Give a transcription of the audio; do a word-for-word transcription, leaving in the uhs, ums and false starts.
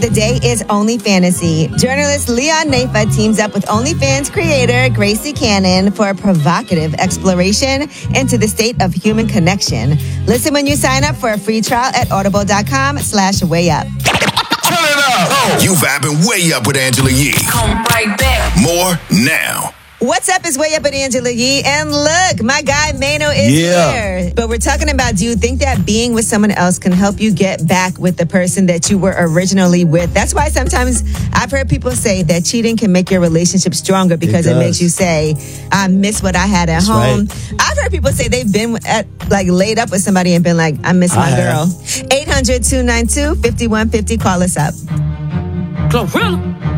the day is Only Fantasy. Journalist Leon Nafa teams up with OnlyFans creator Gracie Cannon for a provocative exploration into the state of human connection. Listen when you sign up for a free trial at audible.com slash way up. Turn it up! You vibing way up with Angela Yee. Come right back. More now. What's up? It's Way Up with Angela Yee. And look, my guy Mano is Yeah. here. But we're talking about, do you think that being with someone else can help you get back with the person that you were originally with? That's why sometimes I've heard people say that cheating can make your relationship stronger because it, does. makes you say, I miss what I had at That's home. right. I've heard people say they've been at, like laid up with somebody and been like, I miss my I girl. have. eight hundred, two nine two, five one five zero. Call us up. Gorilla.